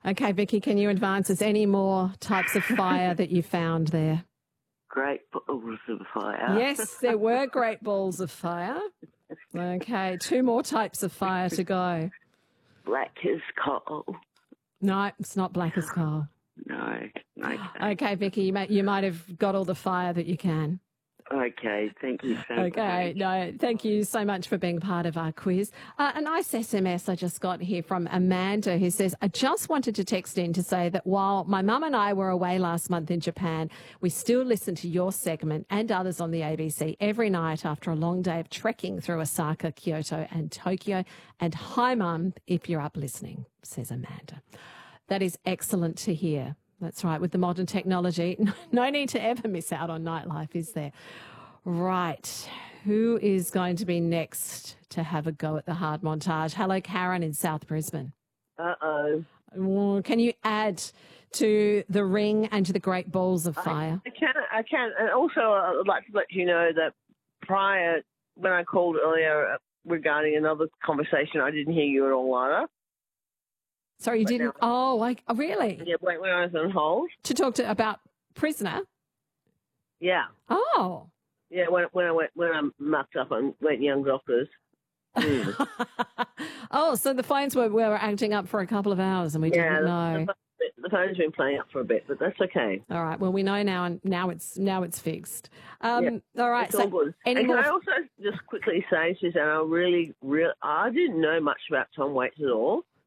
Okay, Vicky, can you advance us any more types of fire that you found there? Great balls of fire. Yes, there were great balls of fire. Okay, 2 more types of fire to go. Black as coal. No, it's not black as coal. No. Okay, Vicky, you might have got all the fire that you can. Okay, thank you so much. Okay, no, thank you so much for being part of our quiz. A nice SMS I just got here from Amanda who says, I just wanted to text in to say that while my mum and I were away last month in Japan, we still listen to your segment and others on the ABC every night after a long day of trekking through Osaka, Kyoto and Tokyo. And hi, Mum, if you're up listening, says Amanda. That is excellent to hear. That's right. With the modern technology, no need to ever miss out on nightlife, is there? Right. Who is going to be next to have a go at the hard montage? Hello, Karen in South Brisbane. Uh-oh. Can you add to the ring and to the great balls of fire? I can. And also, I'd like to let you know that prior, when I called earlier regarding another conversation, I didn't hear you at all either. Sorry, you didn't? Oh, really? Yeah, when I was on hold. To talk about Prisoner? Yeah. Oh. Yeah, when I mucked up and went Young Doctors. Oh, so the phones were acting up for a couple of hours and we didn't know. The phone's been playing up for a bit, but that's okay. All right. Well, we know now, and now it's fixed. Yeah, all right. it's all good. And can I also just quickly say, Suzanne, I didn't know much about Tom Waits at all.